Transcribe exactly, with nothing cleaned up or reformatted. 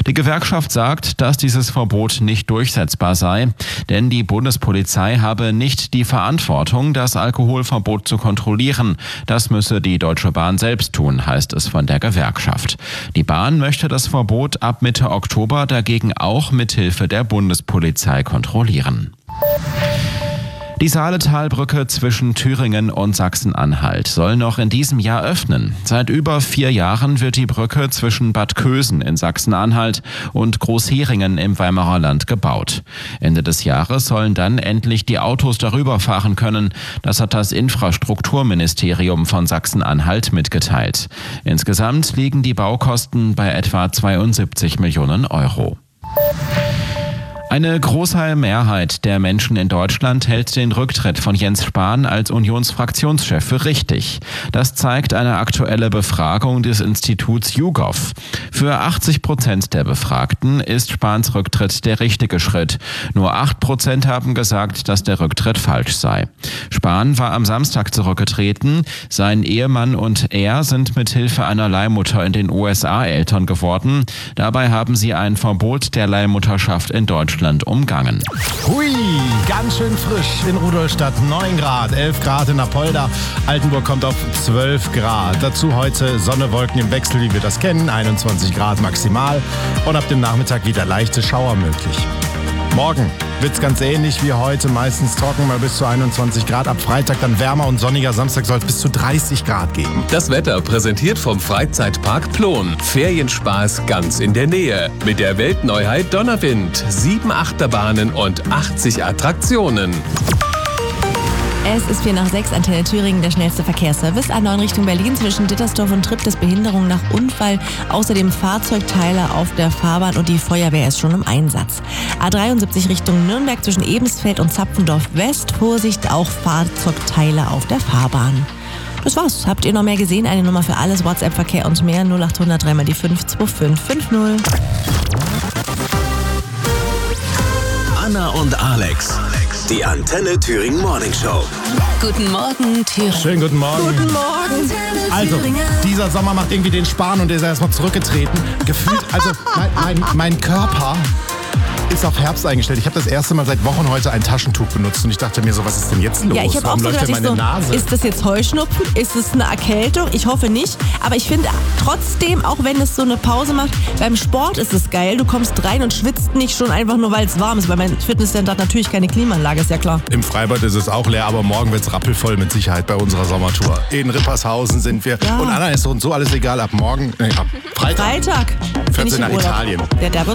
Die Gewerkschaft sagt, dass dieses Verbot nicht durchsetzbar sei, denn die Bundespolizei habe nicht die Verantwortung, das Alkoholverbot zu kontrollieren. Das müsse die Deutsche Bahn selbst tun, heißt es von der Gewerkschaft. Die Bahn möchte das Verbot ab Mitte Oktober dagegen auch mithilfe der Bundespolizei kontrollieren. Die Saaletalbrücke zwischen Thüringen und Sachsen-Anhalt soll noch in diesem Jahr öffnen. Seit über vier Jahren wird die Brücke zwischen Bad Kösen in Sachsen-Anhalt und Großheringen im Weimarer Land gebaut. Ende des Jahres sollen dann endlich die Autos darüber fahren können. Das hat das Infrastrukturministerium von Sachsen-Anhalt mitgeteilt. Insgesamt liegen die Baukosten bei etwa zweiundsiebzig Millionen Euro. Eine große Mehrheit der Menschen in Deutschland hält den Rücktritt von Jens Spahn als Unionsfraktionschef für richtig. Das zeigt eine aktuelle Befragung des Instituts YouGov. Für achtzig Prozent der Befragten ist Spahns Rücktritt der richtige Schritt. Nur acht Prozent haben gesagt, dass der Rücktritt falsch sei. Spahn war am Samstag zurückgetreten. Sein Ehemann und er sind mit Hilfe einer Leihmutter in den U S A Eltern geworden. Dabei haben sie ein Verbot der Leihmutterschaft in Deutschland umgangen. Hui, ganz schön frisch in Rudolstadt. neun Grad, elf Grad in Apolda. Altenburg kommt auf zwölf Grad. Dazu heute Sonne, Wolken im Wechsel, wie wir das kennen. einundzwanzig Grad maximal. Und ab dem Nachmittag wieder leichte Schauer möglich. Morgen wird's ganz ähnlich wie heute, meistens trocken, mal bis zu einundzwanzig Grad. Ab Freitag dann wärmer und sonniger. Samstag soll es bis zu dreißig Grad geben. Das Wetter präsentiert vom Freizeitpark Plon. Ferienspaß ganz in der Nähe. Mit der Weltneuheit Donnerwind. Sieben Achterbahnen und achtzig Attraktionen. Es ist vier nach sechs, Antenne Thüringen, der schnellste Verkehrsservice. A neun Richtung Berlin zwischen Dittersdorf und Triptis, Behinderung nach Unfall. Außerdem Fahrzeugteile auf der Fahrbahn und die Feuerwehr ist schon im Einsatz. A dreiundsiebzig Richtung Nürnberg zwischen Ebensfeld und Zapfendorf West. Vorsicht, auch Fahrzeugteile auf der Fahrbahn. Das war's. Habt ihr noch mehr gesehen? Eine Nummer für alles, WhatsApp, Verkehr und mehr. null acht hundert drei mal die fünf zwei fünf fünf null. Anna und Alex. Die Antenne Thüringen Morning Show. Guten Morgen, Thüringen. Schönen guten Morgen. Guten Morgen. Also, dieser Sommer macht irgendwie den Spahn und der ist erstmal zurückgetreten. Gefühlt, also mein, mein, mein Körper ist auf Herbst eingestellt. Ich habe das erste Mal seit Wochen heute ein Taschentuch benutzt und ich dachte mir so, was ist denn jetzt los? Ja, ich habe auch Warum so läuft gedacht, denn meine so, Nase? ist das jetzt Heuschnupfen? Ist es eine Erkältung? Ich hoffe nicht. Aber ich finde trotzdem, auch wenn es so eine Pause macht, beim Sport ist es geil. Du kommst rein und schwitzt nicht schon einfach nur, weil es warm ist. Weil mein Fitnesscenter hat natürlich keine Klimaanlage, ist ja klar. Im Freibad ist es auch leer, aber morgen wird es rappelvoll mit Sicherheit bei unserer Sommertour. In Rippershausen sind wir. Ja. Und Anna ist so und so alles egal. Ab morgen, nee, ab Freitag, Freitag. fährt bin sie ich nach im Urlaub. Italien. Ja, da wird